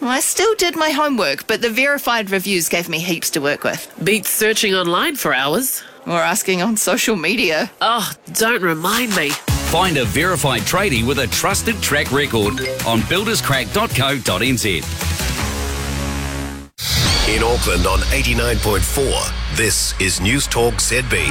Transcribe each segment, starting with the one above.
Well, I still did my homework, but the verified reviews gave me heaps to work with. Beats searching online for hours. Or asking on social media. Oh, don't remind me. Find a verified tradie with a trusted track record on builderscrack.co.nz. In Auckland on 89.4, this is News Talk ZB.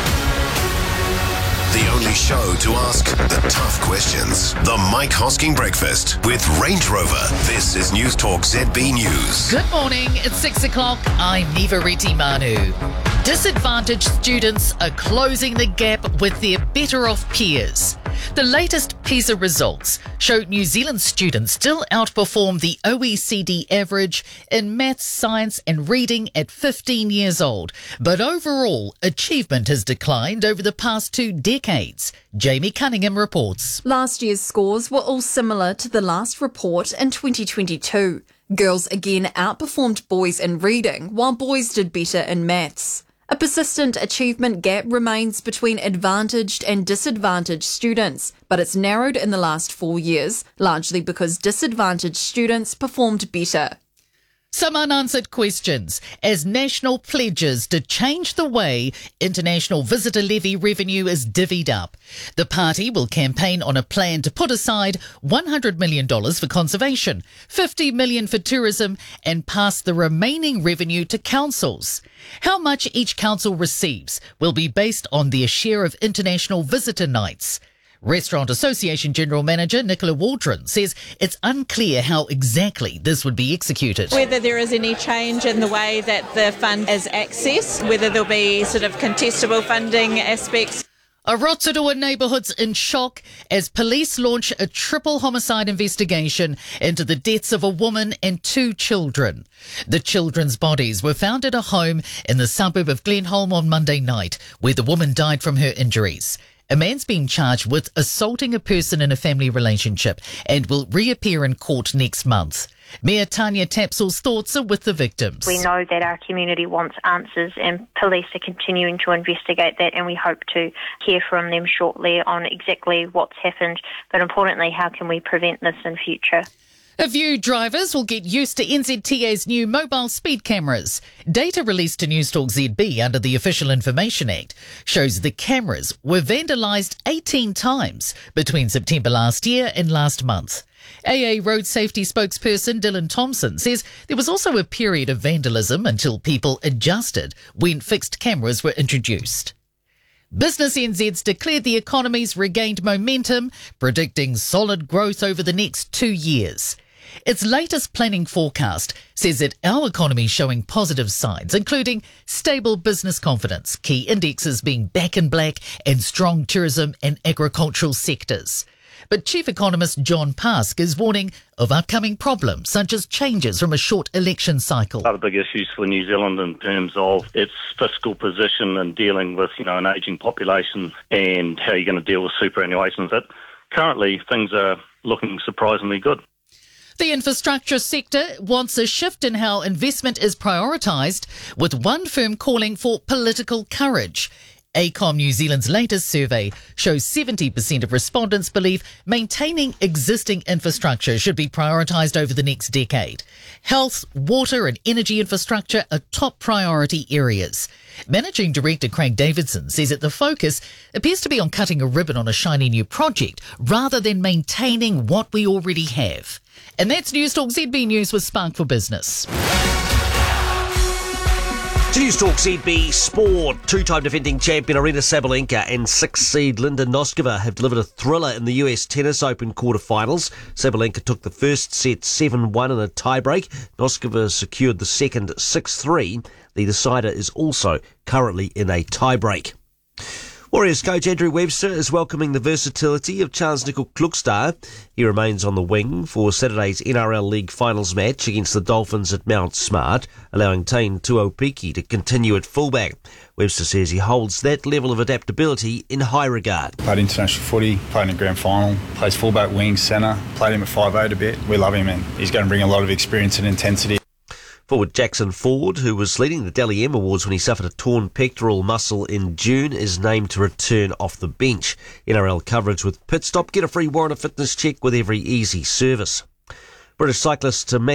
The only show to ask the tough questions. The Mike Hosking Breakfast with Range Rover. This is News Talk ZB News. Good morning, it's 6 o'clock. I'm Nivareti Manu. Disadvantaged students are closing the gap with their better off peers. The latest PISA results showed New Zealand students still outperform the OECD average in maths, science and reading at 15 years old. But overall, achievement has declined over the past 2 decades. Jamie Cunningham reports. Last year's scores were all similar to the last report in 2022. Girls again outperformed boys in reading, while boys did better in maths. A persistent achievement gap remains between advantaged and disadvantaged students, but it's narrowed in the last 4 years, largely because disadvantaged students performed better. Some unanswered questions as national pledges to change the way international visitor levy revenue is divvied up. The party will campaign on a plan to put aside $100 million for conservation, $50 million for tourism, and pass the remaining revenue to councils. How much each council receives will be based on their share of international visitor nights. Restaurant Association General Manager Nicola Waldron says it's unclear how exactly this would be executed. Whether there is any change in the way that the fund is accessed, whether there'll be sort of contestable funding aspects. Rotorua neighbourhoods in shock as police launch a triple homicide investigation into the deaths of a woman and 2 children. The children's bodies were found at a home in the suburb of Glenholm on Monday night, where the woman died from her injuries. A man's been charged with assaulting a person in a family relationship and will reappear in court next month. Mayor Tanya Tapsell's thoughts are with the victims. We know that our community wants answers and police are continuing to investigate that, and we hope to hear from them shortly on exactly what's happened, but importantly, how can we prevent this in future. A few drivers will get used to NZTA's new mobile speed cameras. Data released to Newstalk ZB under the Official Information Act shows the cameras were vandalised 18 times between September last year and last month. AA Road Safety spokesperson Dylan Thompson says there was also a period of vandalism until people adjusted when fixed cameras were introduced. Business NZ's declared the economy's regained momentum, predicting solid growth over the next 2 years. Its latest planning forecast says that our economy is showing positive signs, including stable business confidence, key indexes being back in black, and strong tourism and agricultural sectors. But Chief Economist John Pask is warning of upcoming problems, such as changes from a short election cycle. Other big issues for New Zealand in terms of its fiscal position and dealing with, an ageing population and how you're going to deal with superannuation. But currently, things are looking surprisingly good. The infrastructure sector wants a shift in how investment is prioritised, with one firm calling for political courage. AECOM New Zealand's latest survey shows 70% of respondents believe maintaining existing infrastructure should be prioritised over the next decade. Health, water and energy infrastructure are top priority areas. Managing Director Craig Davidson says that the focus appears to be on cutting a ribbon on a shiny new project rather than maintaining what we already have. And that's Newstalk ZB News with Spark for Business. To Newstalk ZB Sport, 2-time defending champion Aryna Sabalenka and 6th seed Linda Noskova have delivered a thriller in the US Tennis Open quarterfinals. Sabalenka took the first set 7-1 in a tiebreak. Noskova secured the second 6-3. The decider is also currently in a tiebreak. Warriors coach Andrew Webster is welcoming the versatility of Charles-Nickel Klukstad. He remains on the wing for Saturday's NRL League finals match against the Dolphins at Mount Smart, allowing Tane Tuopiki to continue at fullback. Webster says he holds that level of adaptability in high regard. Played international footy, played in a grand final, plays fullback, wing, centre, played him at 5'8" a bit. We love him and he's going to bring a lot of experience and intensity. Forward Jackson Ford, who was leading the Dally M Awards when he suffered a torn pectoral muscle in June, is named to return off the bench. NRL coverage with Pit Stop. Get a free Warrant of Fitness check with every easy service. British cyclist